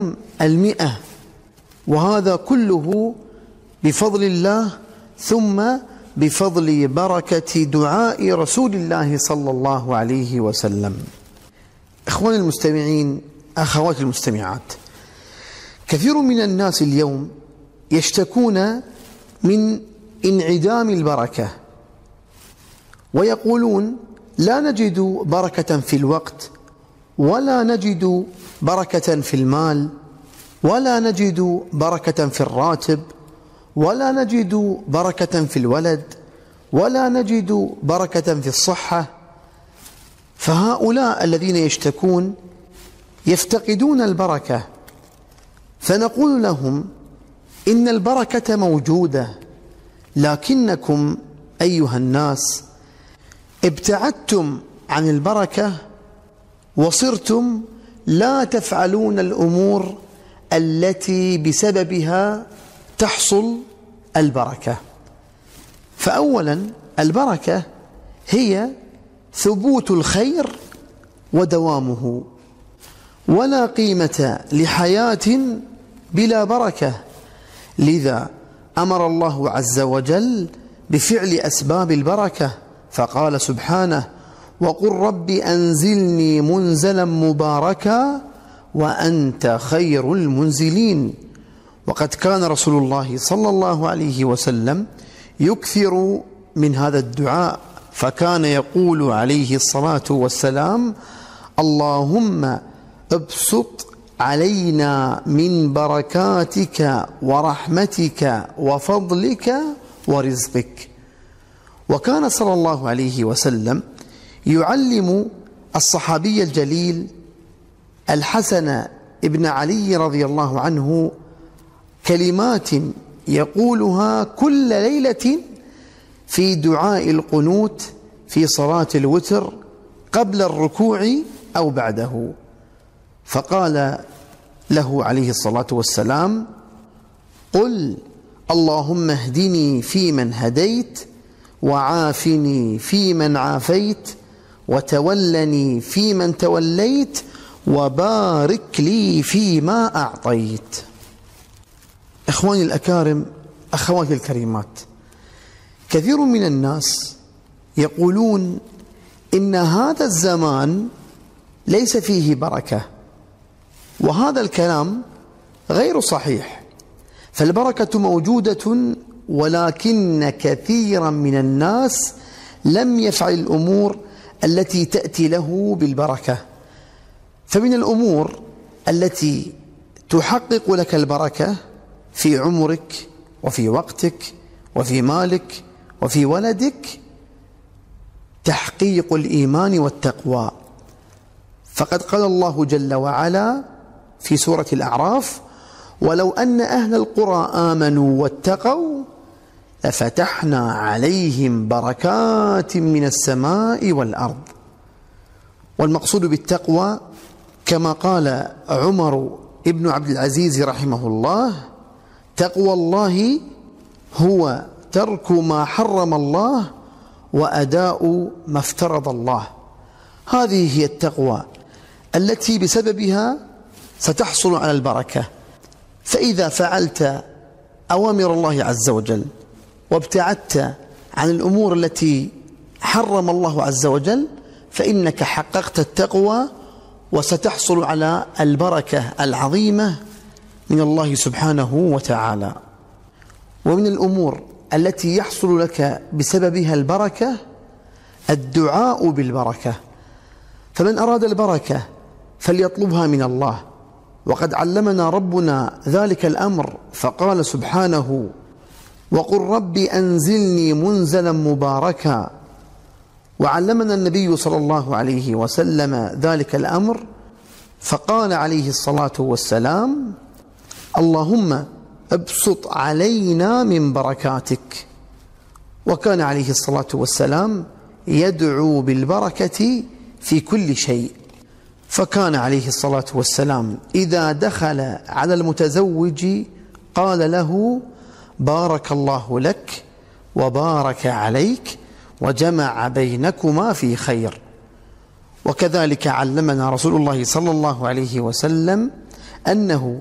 100، وهذا كله بفضل الله ثم بفضل بركة دعاء رسول الله صلى الله عليه وسلم. إخواني المستمعين، أخواتي المستمعات، كثير من الناس اليوم يشتكون من انعدام البركة، ويقولون لا نجد بركة في الوقت، ولا نجد بركة في المال، ولا نجد بركة في الراتب، ولا نجد بركة في الولد، ولا نجد بركة في الصحة. فهؤلاء الذين يشتكون يفتقدون البركة، فنقول لهم إن البركة موجودة، لكنكم أيها الناس ابتعدتم عن البركة وصرتم لا تفعلون الأمور التي بسببها تحصل البركة. فأولا البركة هي ثبوت الخير ودوامه، ولا قيمة لحياة بلا بركة، لذا أمر الله عز وجل بفعل أسباب البركة، فقال سبحانه: وقل رب أنزلني منزلا مباركا وأنت خير المنزلين. وقد كان رسول الله صلى الله عليه وسلم يكثر من هذا الدعاء، فكان يقول عليه الصلاة والسلام: اللهم ابسط علينا من بركاتك ورحمتك وفضلك ورزقك. وكان صلى الله عليه وسلم يعلم الصحابي الجليل الحسن ابن علي رضي الله عنه كلمات يقولها كل ليلة في دعاء القنوت في صلاة الوتر قبل الركوع أو بعده. فقال له عليه الصلاة والسلام: قل اللهم اهدني فيمن هديت، وعافني فيمن عافيت، وتولني فيمن توليت، وبارك لي فيما أعطيت. إخواني الأكارم، أخواتي الكريمات، كثير من الناس يقولون إن هذا الزمان ليس فيه بركة، وهذا الكلام غير صحيح، فالبركة موجودة، ولكن كثيرا من الناس لم يفعل الأمور التي تأتي له بالبركة. فمن الأمور التي تحقق لك البركة في عمرك وفي وقتك وفي مالك وفي ولدك تحقيق الإيمان والتقوى. فقد قال الله جل وعلا في سورة الأعراف: ولو أن أهل القرى آمنوا واتقوا لفتحنا عليهم بركات من السماء والأرض. والمقصود بالتقوى كما قال عمر ابن عبد العزيز رحمه الله: تقوى الله هو ترك ما حرم الله وأداء ما افترض الله. هذه هي التقوى التي بسببها ستحصل على البركة. فإذا فعلت أوامر الله عز وجل وابتعدت عن الأمور التي حرم الله عز وجل فإنك حققت التقوى، وستحصل على البركة العظيمة من الله سبحانه وتعالى. ومن الأمور التي يحصل لك بسببها البركة الدعاء بالبركة، فمن أراد البركة فليطلبها من الله، وقد علمنا ربنا ذلك الأمر، فقال سبحانه: وقل رب أنزلني منزلا مباركا. وعلمنا النبي صلى الله عليه وسلم ذلك الأمر، فقال عليه الصلاة والسلام: اللهم ابسط علينا من بركاتك. وكان عليه الصلاة والسلام يدعو بالبركة في كل شيء، فكان عليه الصلاة والسلام إذا دخل على المتزوج قال له: بارك الله لك وبارك عليك وجمع بينكما في خير. وكذلك علمنا رسول الله صلى الله عليه وسلم أنه